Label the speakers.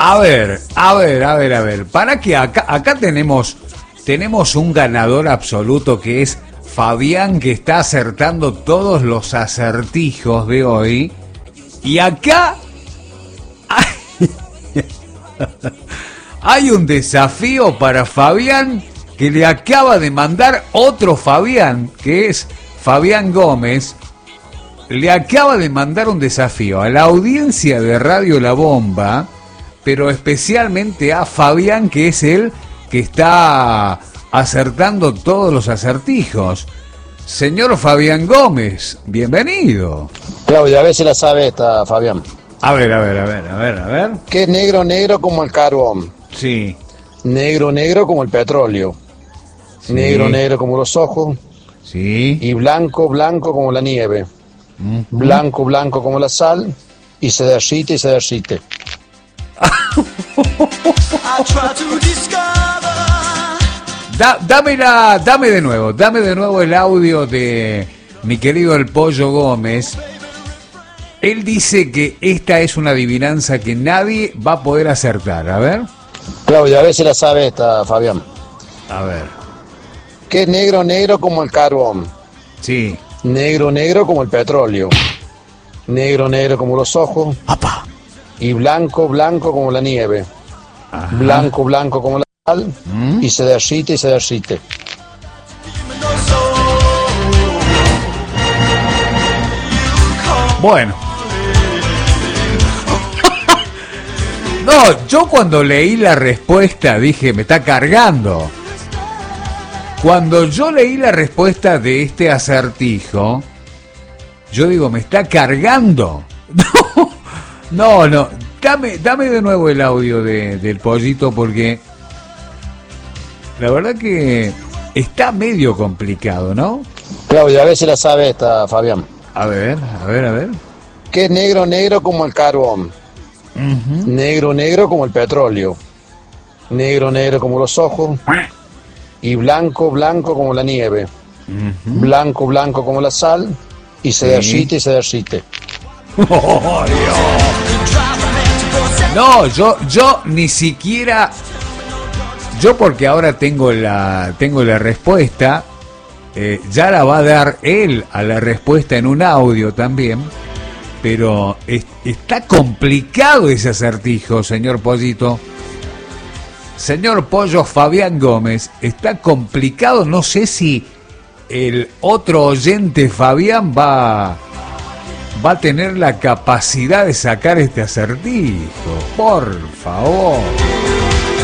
Speaker 1: A ver. Para que acá tenemos un ganador absoluto que es Fabián, que está acertando todos los acertijos de hoy. Y acá hay un desafío para Fabián que le acaba de mandar otro Fabián, que es Fabián Gómez. Le acaba de mandar un desafío a la audiencia de Radio La Bomba, pero especialmente a Fabián, que es el que está acertando todos los acertijos. Señor Fabián Gómez, bienvenido.
Speaker 2: Claudia, a ver si la sabe esta, Fabián.
Speaker 1: A ver.
Speaker 2: ¿Qué es negro, negro como el carbón?
Speaker 1: Sí.
Speaker 2: Negro, negro como el petróleo.
Speaker 1: Sí.
Speaker 2: Negro, negro como los ojos.
Speaker 1: Sí.
Speaker 2: Y blanco, blanco como la nieve.
Speaker 1: Uh-huh.
Speaker 2: Blanco, blanco como la sal. Y se derrite y se derrite.
Speaker 1: Dame de nuevo el audio de mi querido el Pollo Gómez. Él dice que esta es una adivinanza que nadie va a poder acertar. A ver.
Speaker 2: Claudia, a ver si la sabe esta, Fabián.
Speaker 1: A ver.
Speaker 2: ¿Qué es negro, negro como el carbón?
Speaker 1: Sí.
Speaker 2: Negro, negro como el petróleo. Negro, negro como los ojos.
Speaker 1: ¡Apa!
Speaker 2: Y blanco, blanco como la nieve.
Speaker 1: Ajá.
Speaker 2: Blanco, blanco como la sal. Y se derrite y se derrite.
Speaker 1: Bueno. No, yo cuando leí la respuesta dije, me está cargando. Cuando yo leí la respuesta de este acertijo, yo digo, me está cargando. No. Dame de nuevo el audio del pollito, porque la verdad que está medio complicado, ¿no?
Speaker 2: Claudia, a ver si la sabe esta, Fabián.
Speaker 1: A ver.
Speaker 2: ¿Qué es negro, negro como el carbón?
Speaker 1: Uh-huh.
Speaker 2: Negro, negro como el petróleo. Negro, negro como los ojos. Y blanco, blanco como la nieve.
Speaker 1: Uh-huh.
Speaker 2: Blanco, blanco como la sal. Y se derrite y se derrite.
Speaker 1: Oh, no, yo ni siquiera... Yo porque ahora tengo la respuesta, ya la va a dar él a la respuesta en un audio también, pero está complicado ese acertijo, señor Pollito. Señor Pollo Fabián Gómez, está complicado, no sé si el otro oyente Fabián va a tener la capacidad de sacar este acertijo, por favor.